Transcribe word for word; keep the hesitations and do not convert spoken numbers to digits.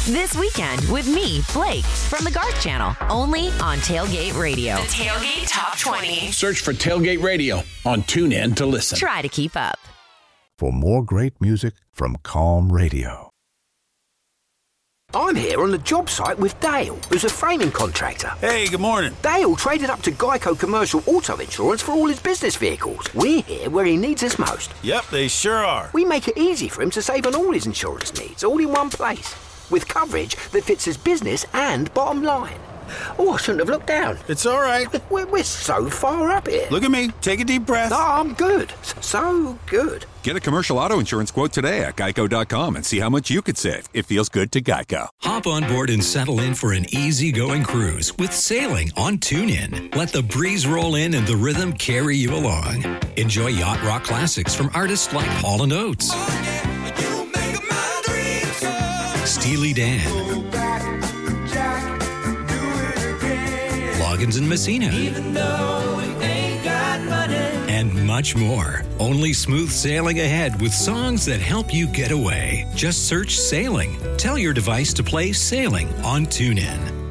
This weekend with me, Blake, from the Garth Channel, only on Tailgate Radio. The Tailgate Top twenty. Search for Tailgate Radio on TuneIn to listen. Try to keep up. For more great music from Calm Radio. I'm here on the job site with Dale, who's a framing contractor. Hey, good morning. Dale traded up to Geico Commercial Auto Insurance for all his business vehicles. We're here where he needs us most. Yep, they sure are. We make it easy for him to save on all his insurance needs, all in one place, with coverage that fits his business and bottom line. Oh, I shouldn't have looked down. It's all right. We're, we're so far up here. Look at me. Take a deep breath. No, I'm good. So good. Get a commercial auto insurance quote today at geico dot com and see how much you could save. It feels good to Geico. Hop on board and settle in for an easy-going cruise with sailing on TuneIn. Let the breeze roll in and the rhythm carry you along. Enjoy yacht rock classics from artists like Hall and Oates, oh, yeah. You make my dreams come. Steely Dan, Loggins and Messina, even though we ain't got money, and much more. Only smooth sailing ahead with songs that help you get away. Just search Sailing. Tell your device to play Sailing on TuneIn.